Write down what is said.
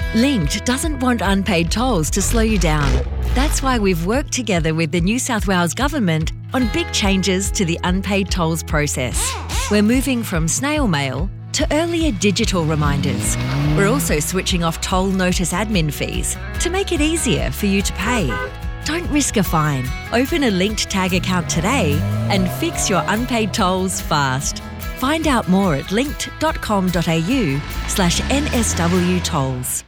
Linked doesn't want unpaid tolls to slow you down. That's why we've worked together with the New South Wales Government on big changes to the unpaid tolls process. We're moving from snail mail to earlier digital reminders. We're also switching off toll notice admin fees to make it easier for you to pay. Don't risk a fine. Open a Linked Tag account today and fix your unpaid tolls fast. Find out more at linked.com.au/NSW tolls.